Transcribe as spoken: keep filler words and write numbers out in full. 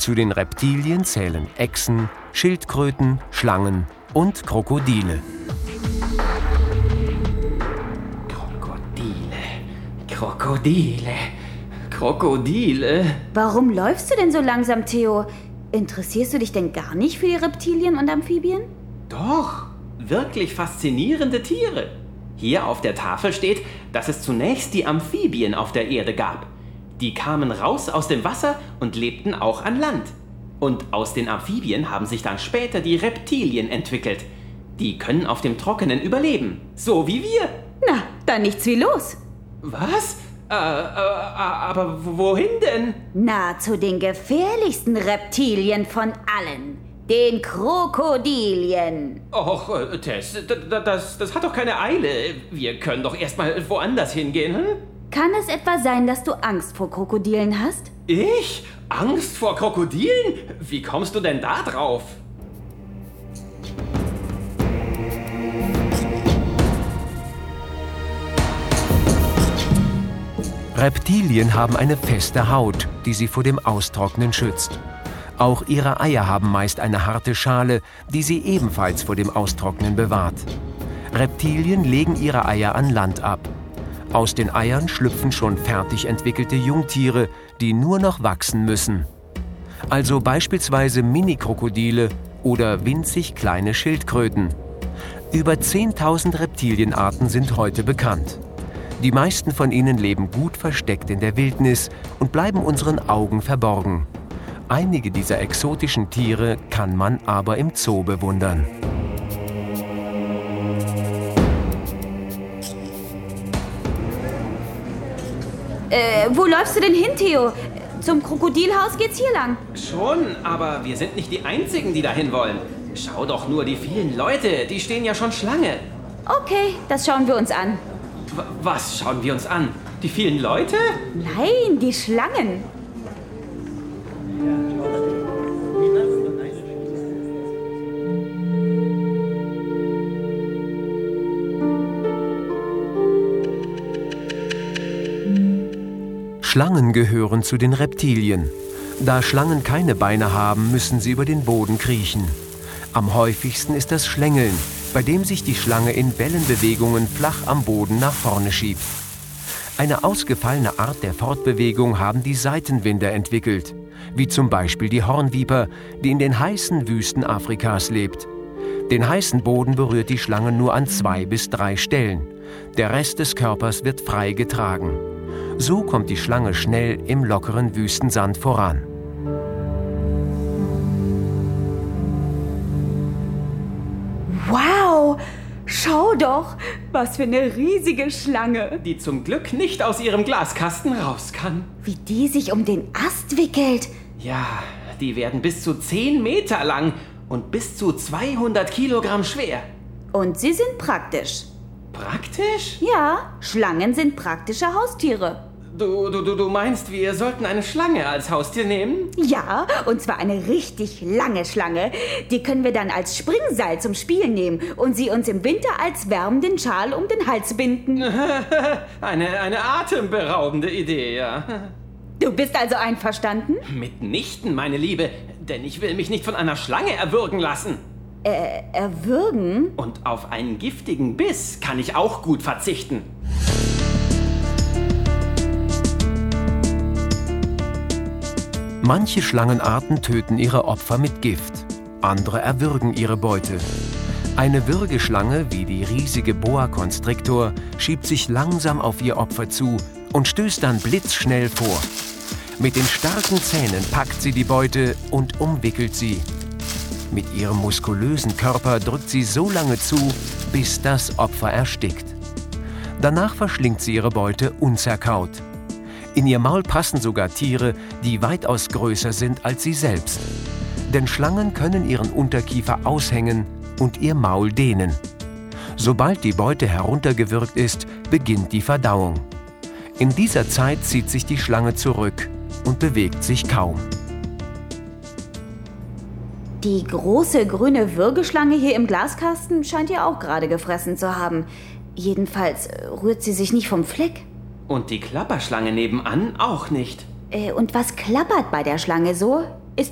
Zu den Reptilien zählen Echsen, Schildkröten, Schlangen und Krokodile. Krokodile, Krokodile, Krokodile. Warum läufst du denn so langsam, Theo? Interessierst du dich denn gar nicht für die Reptilien und Amphibien? Doch, wirklich faszinierende Tiere. Hier auf der Tafel steht, dass es zunächst die Amphibien auf der Erde gab. Die kamen raus aus dem Wasser und lebten auch an Land. Und aus den Amphibien haben sich dann später die Reptilien entwickelt. Die können auf dem Trockenen überleben, so wie wir. Na, dann nichts wie los. Was? Äh, äh, aber wohin denn? Na, zu den gefährlichsten Reptilien von allen. Den Krokodilien. Och, Tess, das, das, das hat doch keine Eile. Wir können doch erstmal woanders hingehen, hm? Kann es etwa sein, dass du Angst vor Krokodilen hast? Ich? Angst vor Krokodilen? Wie kommst du denn da drauf? Reptilien haben eine feste Haut, die sie vor dem Austrocknen schützt. Auch ihre Eier haben meist eine harte Schale, die sie ebenfalls vor dem Austrocknen bewahrt. Reptilien legen ihre Eier an Land ab. Aus den Eiern schlüpfen schon fertig entwickelte Jungtiere, die nur noch wachsen müssen. Also beispielsweise Mini-Krokodile oder winzig kleine Schildkröten. Über zehntausend Reptilienarten sind heute bekannt. Die meisten von ihnen leben gut versteckt in der Wildnis und bleiben unseren Augen verborgen. Einige dieser exotischen Tiere kann man aber im Zoo bewundern. Äh, wo läufst du denn hin, Theo? Zum Krokodilhaus geht's hier lang. Schon, aber wir sind nicht die Einzigen, die dahin wollen. Schau doch nur, die vielen Leute, die stehen ja schon Schlange. Okay, das schauen wir uns an. W- was schauen wir uns an? Die vielen Leute? Nein, die Schlangen. Schlangen gehören zu den Reptilien. Da Schlangen keine Beine haben, müssen sie über den Boden kriechen. Am häufigsten ist das Schlängeln, bei dem sich die Schlange in Wellenbewegungen flach am Boden nach vorne schiebt. Eine ausgefallene Art der Fortbewegung haben die Seitenwinder entwickelt, wie zum Beispiel die Hornviper, die in den heißen Wüsten Afrikas lebt. Den heißen Boden berührt die Schlange nur an zwei bis drei Stellen. Der Rest des Körpers wird frei getragen. So kommt die Schlange schnell im lockeren Wüstensand voran. Wow, schau doch, was für eine riesige Schlange. Die zum Glück nicht aus ihrem Glaskasten raus kann. Wie die sich um den Ast wickelt. Ja, die werden bis zu zehn Meter lang und bis zu zweihundert Kilogramm schwer. Und sie sind praktisch. Praktisch? Ja, Schlangen sind praktische Haustiere. Du, du, du, du meinst, wir sollten eine Schlange als Haustier nehmen? Ja, und zwar eine richtig lange Schlange. Die können wir dann als Springseil zum Spielen nehmen und sie uns im Winter als wärmenden Schal um den Hals binden. eine, eine atemberaubende Idee, ja. Du bist also einverstanden? Mitnichten, meine Liebe, denn ich will mich nicht von einer Schlange erwürgen lassen. Äh, erwürgen? Und auf einen giftigen Biss kann ich auch gut verzichten. Manche Schlangenarten töten ihre Opfer mit Gift, andere erwürgen ihre Beute. Eine Würgeschlange, wie die riesige Boa Constrictor, schiebt sich langsam auf ihr Opfer zu und stößt dann blitzschnell vor. Mit den starken Zähnen packt sie die Beute und umwickelt sie. Mit ihrem muskulösen Körper drückt sie so lange zu, bis das Opfer erstickt. Danach verschlingt sie ihre Beute unzerkaut. In ihr Maul passen sogar Tiere, die weitaus größer sind als sie selbst. Denn Schlangen können ihren Unterkiefer aushängen und ihr Maul dehnen. Sobald die Beute heruntergewürgt ist, beginnt die Verdauung. In dieser Zeit zieht sich die Schlange zurück und bewegt sich kaum. Die große grüne Würgeschlange hier im Glaskasten scheint ja auch gerade gefressen zu haben. Jedenfalls rührt sie sich nicht vom Fleck. Und die Klapperschlange nebenan auch nicht. Äh, und was klappert bei der Schlange so?